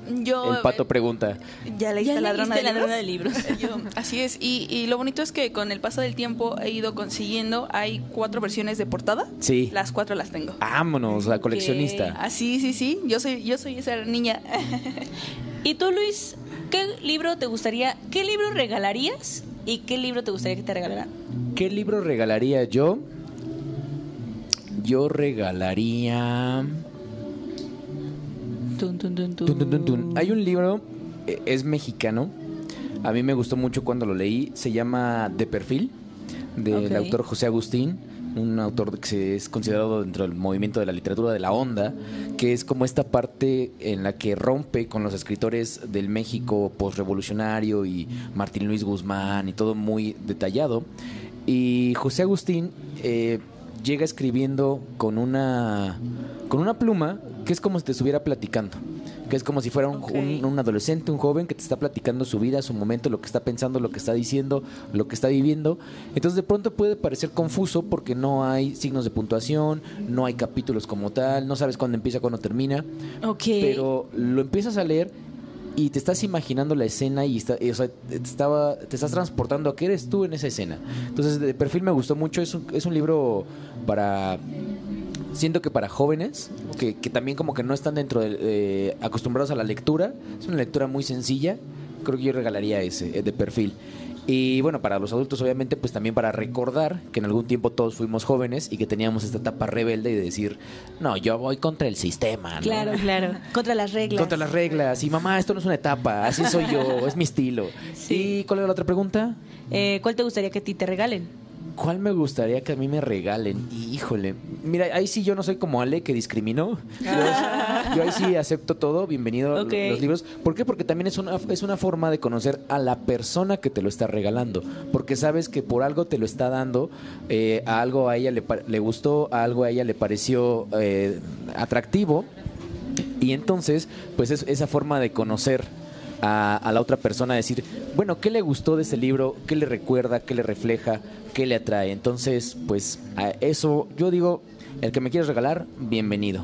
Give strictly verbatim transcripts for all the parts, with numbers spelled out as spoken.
Yo, El Pato pregunta. ¿Ya leíste ¿Ya Ladrona leíste de Ladrona libros? de libros? Yo, así es. Y, y lo bonito es que con el paso del tiempo he ido consiguiendo. Hay cuatro versiones de portada. Sí. Las cuatro las tengo. Vámonos, la coleccionista. Ah, sí, sí, sí. Yo soy, yo soy esa niña. ¿Y tú, Luis, qué libro te gustaría, qué libro regalarías y qué libro te gustaría que te regalaran? ¿Qué libro regalaría yo? Yo regalaría... Tun, tun, tun, tun. Tun, tun, tun, tun. Hay un libro, eh, es mexicano. A mí me gustó mucho cuando lo leí. Se llama De Perfil, del Ok. autor José Agustín. Un autor que se es considerado dentro del movimiento de la literatura de la onda, que es como esta parte en la que rompe con los escritores del México postrevolucionario y Martín Luis Guzmán y todo muy detallado. Y José Agustín eh, llega escribiendo con una, con una pluma que es como si te estuviera platicando. Que es como si fuera un, Ok. un, un adolescente, un joven que te está platicando su vida, su momento, lo que está pensando, lo que está diciendo, lo que está viviendo. Entonces de pronto puede parecer confuso porque no hay signos de puntuación, no hay capítulos como tal, no sabes cuándo empieza, cuándo termina. Ok. Pero lo empiezas a leer y te estás imaginando la escena y, está, y, o sea, te, estaba, te estás transportando a que eres tú en esa escena. Entonces De Perfil me gustó mucho, es un, es un libro para... Siento que para jóvenes, que, que también como que no están dentro de, eh, acostumbrados a la lectura, es una lectura muy sencilla, creo que yo regalaría ese, eh, De Perfil. Y bueno, para los adultos obviamente, pues también para recordar que en algún tiempo todos fuimos jóvenes y que teníamos esta etapa rebelde y de decir, no, yo voy contra el sistema, ¿no? Claro, claro. Contra las reglas. Contra las reglas. Y mamá, esto no es una etapa, así soy yo, es mi estilo. Sí. ¿Y cuál era la otra pregunta? Eh, ¿Cuál te gustaría que a ti te regalen? ¿Cuál me gustaría que a mí me regalen? Híjole, mira, ahí sí yo no soy como Ale que discriminó. Yo, yo ahí sí acepto todo, bienvenido a Ok. los libros. ¿Por qué? Porque también es una, es una forma de conocer a la persona que te lo está regalando. Porque sabes que por algo te lo está dando, eh, a algo a ella le, pa- le gustó, a algo a ella le pareció eh, atractivo. Y entonces, pues es esa forma de conocer a, a la otra persona, decir, bueno, ¿qué le gustó de ese libro? ¿Qué le recuerda? ¿Qué le refleja? ¿Qué le atrae? Entonces, pues a eso yo digo, el que me quieres regalar, bienvenido.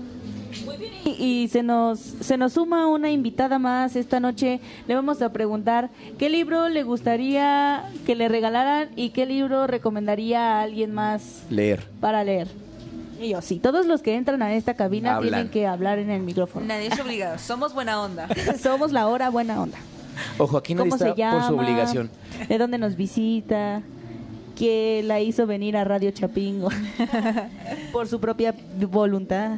Y, y se nos se nos suma una invitada más esta noche. Le vamos a preguntar qué libro le gustaría que le regalaran y qué libro recomendaría a alguien más Leer. para leer. Y yo, sí, todos los que entran a esta cabina Hablan. tienen que hablar en el micrófono. Nadie es obligado, somos buena onda. Somos la hora buena onda. Ojo, aquí nadie ¿Cómo está se llama? por su obligación. ¿De dónde nos visita? ¿Qué la hizo venir a Radio Chapingo? Por su propia voluntad.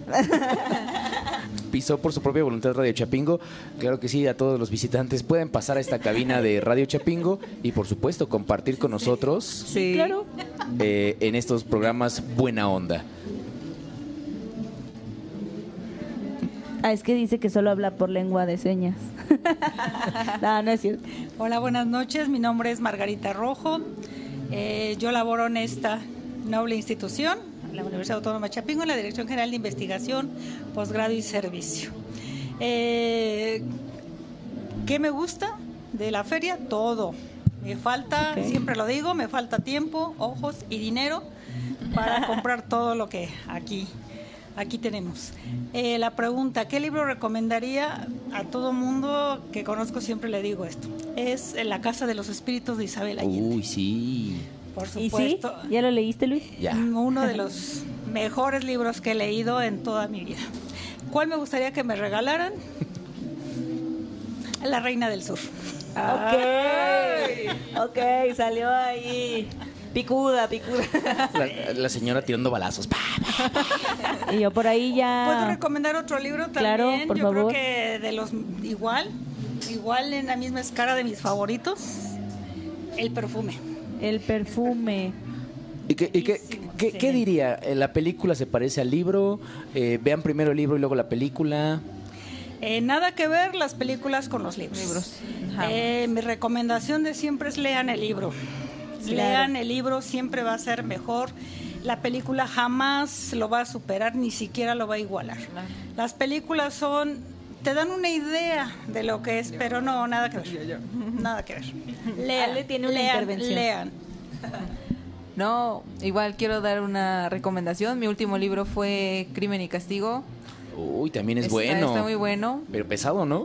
Pisó por su propia voluntad Radio Chapingo. Claro que sí, a todos los visitantes pueden pasar a esta cabina de Radio Chapingo y por supuesto compartir con nosotros Sí, Claro. eh, en estos programas Buena Onda. Ah, es que dice que solo habla por lengua de señas. No, no es cierto. Hola, buenas noches. Mi nombre es Margarita Rojo. Eh, yo laboro en esta noble institución, la Universidad Autónoma de Chapingo, en la Dirección General de Investigación, Posgrado y Servicio. Eh, ¿Qué me gusta de la feria? Todo. Me falta, Ok. siempre lo digo, me falta tiempo, ojos y dinero para comprar todo lo que aquí Aquí tenemos. Eh, la pregunta, ¿qué libro recomendaría a todo mundo que conozco? Siempre le digo esto. Es La Casa de los Espíritus de Isabel Allende. Uy, sí. Por ¿Y sí? supuesto. ¿Ya lo leíste, Luis? Ya. Uno de los mejores libros que he leído en toda mi vida. ¿Cuál me gustaría que me regalaran? La Reina del Sur. Ok. Ok, salió ahí. Picuda, picuda. La, la señora tirando balazos. ¡Pa! Y yo por ahí ¿Puedo ya... recomendar otro libro también? Claro, por Yo favor. creo que de los igual, igual en la misma escala de mis favoritos, El Perfume. El perfume. ¿Y qué, y qué- qué- qué diría? Eh, ¿La película se parece al libro? Eh, vean primero el libro y luego la película. Eh, nada que ver las películas con los libros. Libros. Ajá. Eh, mi recomendación de siempre es lean el libro. Claro. Lean el libro, siempre va a ser mejor. La película jamás lo va a superar, ni siquiera lo va a igualar. Claro. Las películas son, te dan una idea de lo que es, pero no, nada que ver. Nada que ver. Lean, Ale tiene una lean, intervención. lean. No, igual quiero dar una recomendación. Mi último libro fue Crimen y Castigo. Uy, también es Está- bueno. Está muy bueno. Pero pesado, ¿no?